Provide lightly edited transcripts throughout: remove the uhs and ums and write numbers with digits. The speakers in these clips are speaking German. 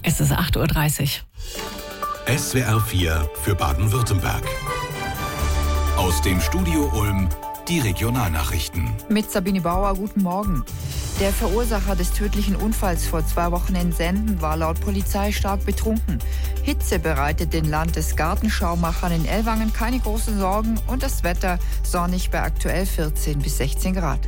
Es ist 8:30 Uhr. SWR 4 für Baden-Württemberg. Aus dem Studio Ulm die Regionalnachrichten. Mit Sabine Bauer, guten Morgen. Der Verursacher des tödlichen Unfalls vor 2 Wochen in Senden war laut Polizei stark betrunken. Hitze bereitet den Landesgartenschaumachern in Ellwangen keine großen Sorgen und das Wetter sonnig bei aktuell 14 bis 16 Grad.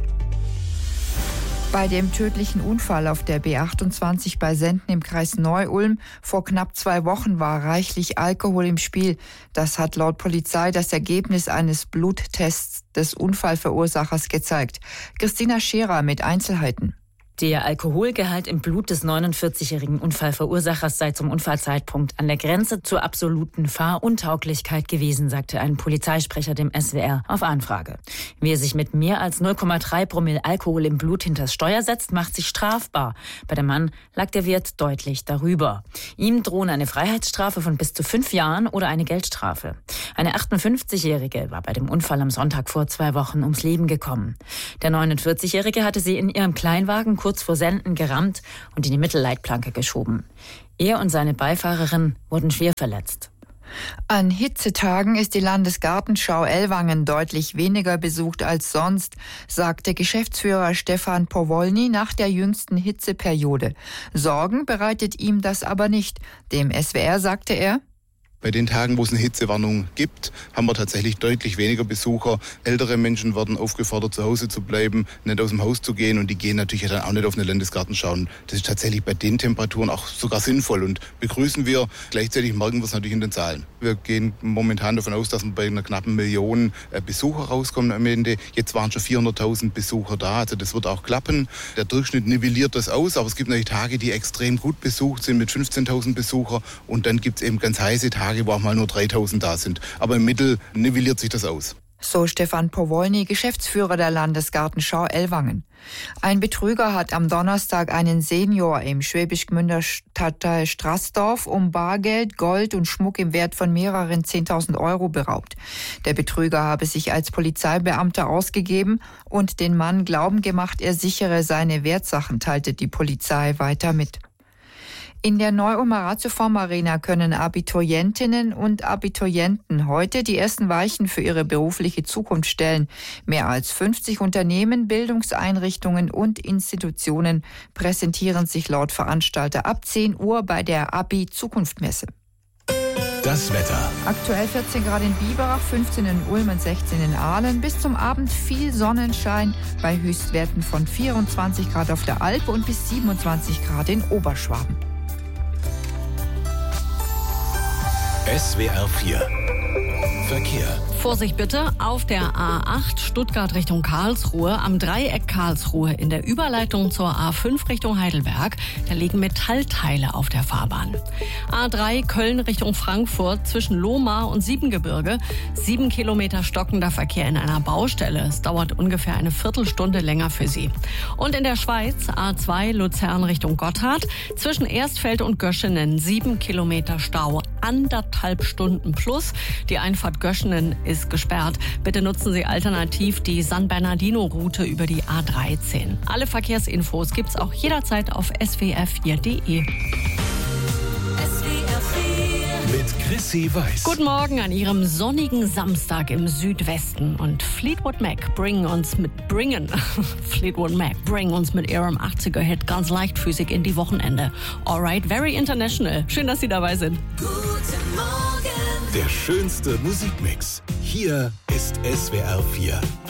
Bei dem tödlichen Unfall auf der B28 bei Senden im Kreis Neu-Ulm vor knapp 2 Wochen war reichlich Alkohol im Spiel. Das hat laut Polizei das Ergebnis eines Bluttests des Unfallverursachers gezeigt. Christina Scherer mit Einzelheiten. Der Alkoholgehalt im Blut des 49-jährigen Unfallverursachers sei zum Unfallzeitpunkt an der Grenze zur absoluten Fahruntauglichkeit gewesen, sagte ein Polizeisprecher dem SWR auf Anfrage. Wer sich mit mehr als 0,3 Promille Alkohol im Blut hinters Steuer setzt, macht sich strafbar. Bei dem Mann lag der Wert deutlich darüber. Ihm drohen eine Freiheitsstrafe von bis zu 5 Jahren oder eine Geldstrafe. Eine 58-Jährige war bei dem Unfall am Sonntag vor 2 Wochen ums Leben gekommen. Der 49-Jährige hatte sie in ihrem Kleinwagen kurz vor Senden gerammt und in die Mittelleitplanke geschoben. Er und seine Beifahrerin wurden schwer verletzt. An Hitzetagen ist die Landesgartenschau Ellwangen deutlich weniger besucht als sonst, sagte Geschäftsführer Stefan Powolny nach der jüngsten Hitzeperiode. Sorgen bereitet ihm das aber nicht. Dem SWR sagte er: Bei den Tagen, wo es eine Hitzewarnung gibt, haben wir tatsächlich deutlich weniger Besucher. Ältere Menschen werden aufgefordert, zu Hause zu bleiben, nicht aus dem Haus zu gehen, und die gehen natürlich dann auch nicht auf eine Landesgartenschau. Das ist tatsächlich bei den Temperaturen auch sogar sinnvoll und begrüßen wir. Gleichzeitig merken wir es natürlich in den Zahlen. Wir gehen momentan davon aus, dass wir bei einer knappen Million Besucher rauskommen am Ende. Jetzt waren schon 400.000 Besucher da, also das wird auch klappen. Der Durchschnitt nivelliert das aus, aber es gibt natürlich Tage, die extrem gut besucht sind mit 15.000 Besucher, und dann gibt es eben ganz heiße Tage, wo auch mal nur 3.000 da sind. Aber im Mittel nivelliert sich das aus. So Stefan Powolny, Geschäftsführer der Landesgartenschau Ellwangen. Ein Betrüger hat am Donnerstag einen Senior im Schwäbisch Gmünder Stadtteil Straßdorf um Bargeld, Gold und Schmuck im Wert von mehreren 10.000 Euro beraubt. Der Betrüger habe sich als Polizeibeamter ausgegeben und den Mann glauben gemacht, er sichere seine Wertsachen, teilte die Polizei weiter mit. In der Neu-Ulmer Ratioform Arena können Abiturientinnen und Abiturienten heute die ersten Weichen für ihre berufliche Zukunft stellen. Mehr als 50 Unternehmen, Bildungseinrichtungen und Institutionen präsentieren sich laut Veranstalter ab 10 Uhr bei der Abi-Zukunftmesse. Das Wetter. Aktuell 14 Grad in Biberach, 15 in Ulm und 16 in Aalen. Bis zum Abend viel Sonnenschein bei Höchstwerten von 24 Grad auf der Alp und bis 27 Grad in Oberschwaben. SWR 4 Verkehr. Vorsicht bitte auf der A8 Stuttgart Richtung Karlsruhe, am Dreieck Karlsruhe in der Überleitung zur A5 Richtung Heidelberg. Da liegen Metallteile auf der Fahrbahn. A3 Köln Richtung Frankfurt zwischen Lohmar und Siebengebirge. 7 Kilometer stockender Verkehr in einer Baustelle. Es dauert ungefähr eine Viertelstunde länger für Sie. Und in der Schweiz A2 Luzern Richtung Gotthard. Zwischen Erstfeld und Göschenen 7 Kilometer Stau. 1,5 Stunden plus. Die Einfahrt Göschenen ist gesperrt. Bitte nutzen Sie alternativ die San Bernardino-Route über die A13. Alle Verkehrsinfos gibt's auch jederzeit auf swr4.de. Mit Chrissy Weiß. Guten Morgen an Ihrem sonnigen Samstag im Südwesten. Und Fleetwood Mac bringen uns mit ihrem 80er-Hit ganz leichtfüßig in die Wochenende. Alright, very international. Schön, dass Sie dabei sind. Guten Morgen. Der schönste Musikmix. Hier ist SWR 4.